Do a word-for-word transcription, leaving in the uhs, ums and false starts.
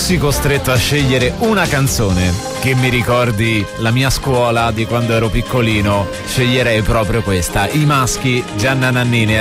fossi costretto a scegliere una canzone che mi ricordi la mia scuola di quando ero piccolino, sceglierei proprio questa. I Maschi, Gianna Nannini.